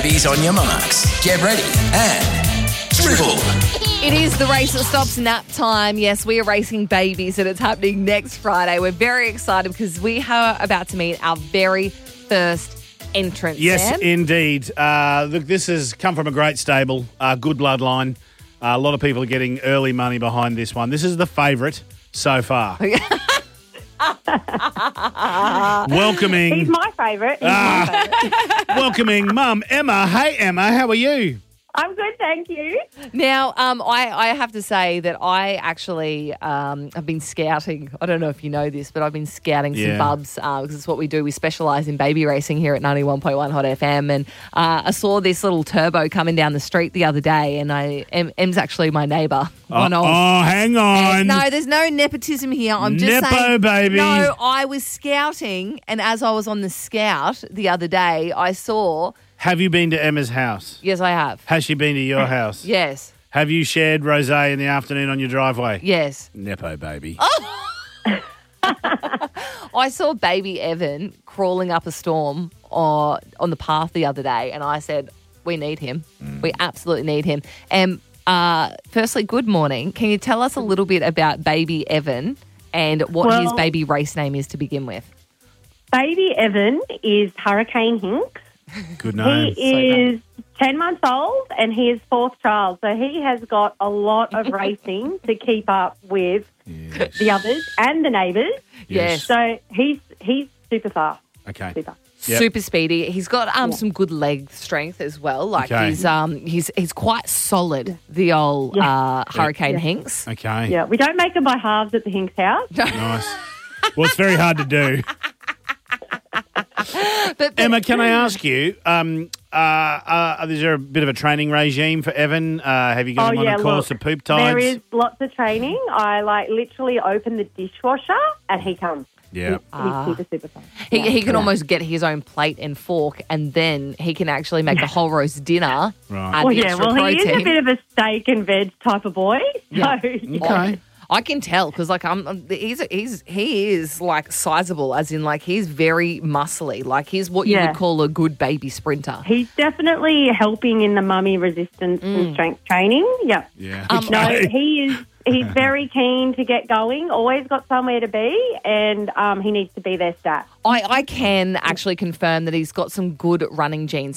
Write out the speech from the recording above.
babies on your marks. Get ready and dribble. It is the race that stops nap time. Yes, we are racing babies and it's happening next Friday. We're very excited because we are about to meet our very first entrant. Yes, Sam. indeed. Look, this has come from a great stable, good bloodline. A lot of people are getting early money behind this one. This is the favourite so far. Welcoming. He's my favourite. Welcoming Mum Emma. Hey, Emma, how are you? I'm good, thank you. Now, I have to say that I actually have been scouting. I don't know if you know this, but I've been scouting some bubs because it's what we do. We specialise in baby racing here at 91.1 Hot FM. And I saw this little turbo coming down the street the other day, and Em's actually my neighbour. Hang on. No, there's no nepotism here. I'm just Nepo, saying. baby. No, I was scouting, and as I was on the scout the other day, I saw. Have you been to Emma's house? Yes, I have. Has she been to your house? Yes. Have you shared rosé in the afternoon on your driveway? Yes. Nepo, baby. I saw baby Evan crawling up a storm on the path the other day, and I said, we need him. We absolutely need him. And firstly, good morning. Can you tell us a little bit about baby Evan and what his baby race name is to begin with? Baby Evan is Hurricane Hinks. Good name. He is 10 months old and he is fourth child. So he has got a lot of racing to keep up with the others and the neighbours. Yes. So he's super fast. Okay. Super. Yep. Super speedy. He's got some good leg strength as well. Like he's quite solid. The old Hurricane Hinks. Okay. Yeah, we don't make them by halves at the Hinks house. Nice. Well, it's very hard to do. But Emma, can I ask you, is there a bit of a training regime for Evan? Have you got him on a course of poop tides? There is lots of training. I literally open the dishwasher and he comes. Yeah. He's super fun. he can almost get his own plate and fork, and then he can actually make a whole roast dinner. Right. Add extra he is protein. a bit of a steak and veg type of boy. Yeah. So, Okay. I can tell because he is like sizable, as in like he's very muscly. Like he's what you would call a good baby sprinter. He's definitely helping in the mummy resistance and strength training. Yeah. Yeah. He's very keen to get going, always got somewhere to be, and he needs to be their stat. I can actually confirm that he's got some good running genes